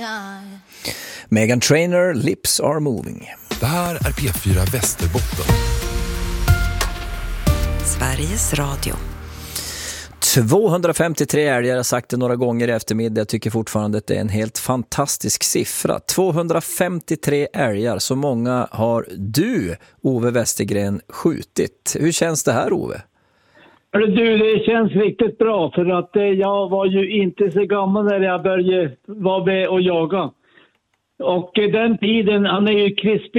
Meghan Trainor, Lips Are Moving. Det här är P4 Västerbotten. Sveriges Radio. 253 älgar, jag har sagt det några gånger i eftermiddag. Jag tycker fortfarande att det är en helt fantastisk siffra. 253 älgar, så många har du, Ove Westergren, skjutit. Hur känns det här, Ove? Du, det känns riktigt bra för att jag var ju inte så gammal när jag började vara med och jaga. Och den tiden, han är ju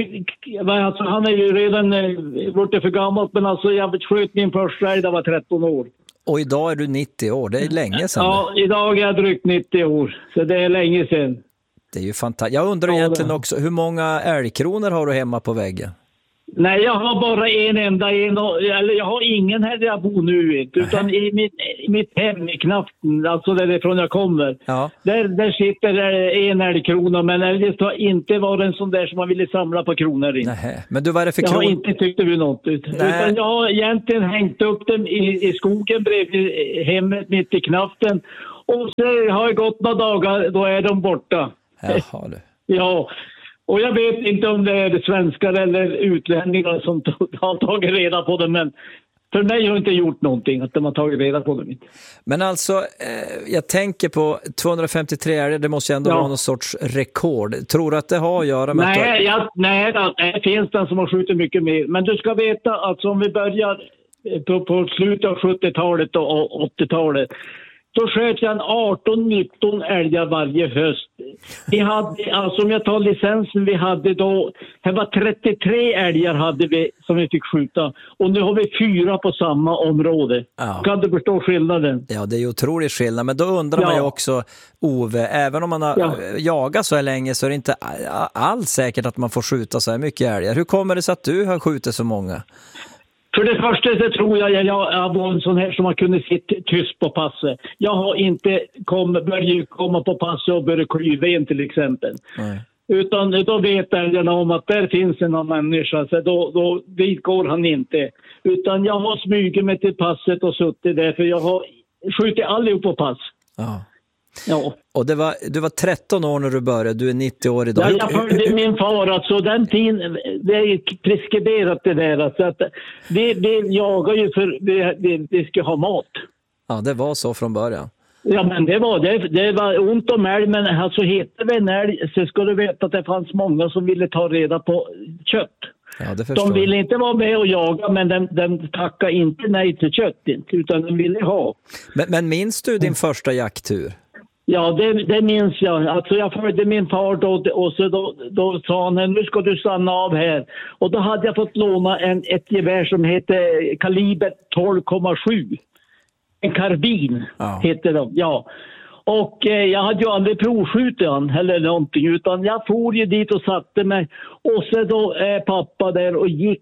alltså han är ju redan varit för gammalt, men alltså jag sköt min första älg, jag var 13 år. Och idag är du 90 år, det är länge sedan. Ja, idag är jag drygt 90 år, så det är länge sedan. Det är ju fantastiskt. Jag undrar egentligen också, hur många älgkronor har du hemma på väggen? Nej, jag har bara en, eller jag har ingen här där jag bor nu, utan i mitt hem i Knaften, alltså därifrån jag kommer. Ja. Där sitter en älgkrona, men det har inte varit en sån där som man ville samla på kronor i. Nej, men du, vad är det för jag har inte tyckt det var något. Utan jag har egentligen hängt upp dem i skogen bredvid hemmet mitt i Knaften. Och så har jag gått några dagar, då är de borta. Jaha, du. Ja. Och jag vet inte om det är svenskar eller utlänningar som har tagit reda på det, men för mig har det inte gjort någonting att de har tagit reda på det. Men alltså, jag tänker på 253 älgar, det måste ju ändå vara någon sorts rekord. Tror du att det har att göra med Nej, det finns den som har skjutit mycket mer. Men du ska veta att om vi börjar på slutet av 70-talet och 80-talet, då sköt jag 18-19 älgar varje höst. Vi hade, alltså om jag tar licensen vi hade då, det var 33 älgar hade vi som vi fick skjuta. Och nu har vi 4 på samma område. Ja. Kan du förstå skillnaden? Ja, det är ju otroligt skillnad. Men då undrar man ju också, Ove, även om man har jagat så här länge så är det inte alls säkert att man får skjuta så här mycket älgar. Hur kommer det sig att du har skjutit så många? För det första så tror jag var en sån här som man kunde sitta tyst på passet. Jag har inte börjat komma på passet och börja klyva in till exempel. Nej. Utan då vet älgarna om att där finns en annan människa, så då dit går han inte. Utan jag har smugit mig till passet och suttit där, för jag har skjutit allihop på pass. Ja. Och du var 13 år när du började, du är 90 år idag. Ja, jag följde min far, alltså den tiden, det är ju preskriberat det där, så att vi jagar ju för vi ska ha mat. Ja, det var så från början. Ja, men det var ont om älg, men alltså heter det en älg så ska du veta att det fanns många som ville ta reda på kött. Ja, det förstår. De ville inte vara med och jaga, men de tackade inte nej till kött, utan de ville ha. Men minns du din första jakttur? Ja, det minns jag. Alltså jag följde min far då, och så då sa han, nu ska du stanna av här. Och då hade jag fått låna ett gevär som heter kaliber 12,7. En karbin heter de, ja. Och jag hade ju aldrig provskjutit han eller någonting, utan jag for ju dit och satte mig. Och så då är pappa där och gick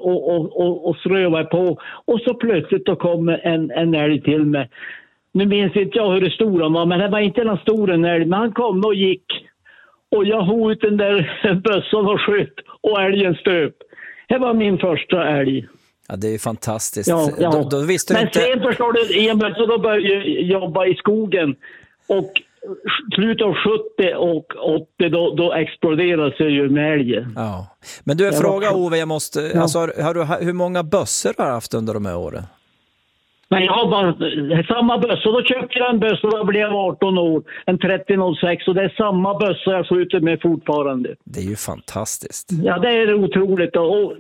och strövade på. Och så plötsligt då kom en älg till mig. Nu minns inte jag hur det stora var, men det var inte någon stor älg. Men han kom och gick. Och jag hade ut den där bössan och sköt. Och älgen stöp. Det var min första älg. Ja, det är ju fantastiskt. Ja. Då visste men inte... sen förstår du, Emil, så då började jag jobba i skogen. Och slutet av 70 och 80, då exploderade sig ju med älgen. Ja. Men du, fråga Ove, jag måste... Ja. Alltså, hur många bössor har du haft under de här åren? Men jag har bara samma bössa. Då köpte jag en bössa och då blev jag 18 år. En 3006. Och det är samma bössa jag skjuter med fortfarande. Det är ju fantastiskt. Ja, det är otroligt. Och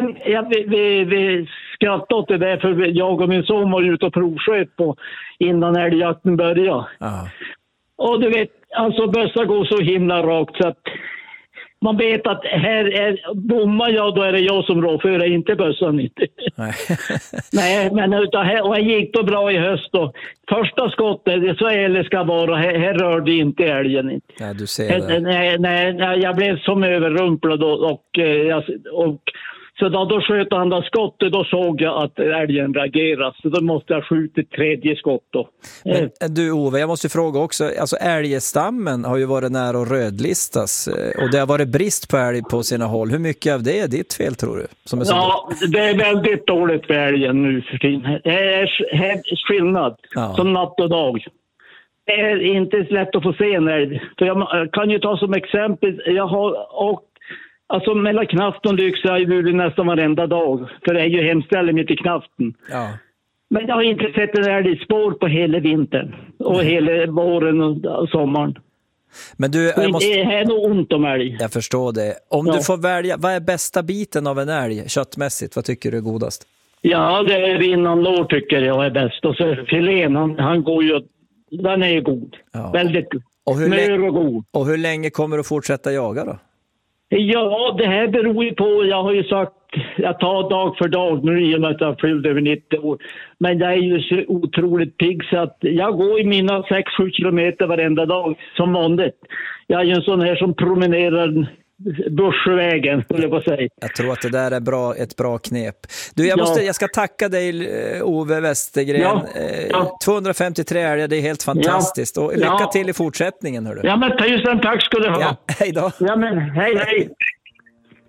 vi skrattade åt det där, för jag och min son var ute och provsköt på innan älgjakten började. Aha. Och du vet, alltså bössa går så himla rakt så att man vet att här bommar jag, då är det jag som rår, för det är inte bössan inte. Nej, men och jag gick då bra i höst då. Första skottet, så eller ska vara, här rörde inte älgen inte. Ja, du ser det. Nej, jag blev som överrumplad och så då sköt han då skottet, då såg jag att älgen reagerade. Så då måste jag skjuta tredje skott då. Men du Ove, jag måste fråga också, alltså älgstammen har ju varit nära att rödlistas och det har varit brist på älg på sina håll. Hur mycket av det är ditt fel, tror du? Som är så det är väldigt dåligt för älgen nu för tiden. Det är skillnad som natt och dag. Det är inte så lätt att få se en älg. För jag kan ju ta som exempel, jag har alltså mellan Knaften och Lycksele har jag burit nästan varenda dag. För det är ju hemstället mitt i Knaften. Ja. Men jag har inte sett en älgspår på hela vintern. Och hela våren och sommaren. Men du, det är nog ont om älg. Jag förstår det. Om du får välja, vad är bästa biten av en älg köttmässigt? Vad tycker du är godast? Ja, det är innanlår tycker jag är bäst. Och så filén, han går ju, den är god. Ja. Väldigt god. Mör och god. Och hur länge kommer du att fortsätta jaga då? Ja, det här beror ju på, jag har ju sagt, jag tar dag för dag nu i och med att jag fyllt över 90 år. Men jag är ju så otroligt pigg så att jag går i mina 6-7 kilometer varenda dag som vanligt. Jag är ju en sån här som promenerar Bursvägen, skulle jag säga. Jag tror att det där är ett bra knep. Du, jag ska tacka dig, Ove Westergren. 253 älgar, det är helt fantastiskt. Och lycka till i fortsättningen, hörru. Ja, men tusen tack ska du ha. Ja, hej då. Ja, men hej.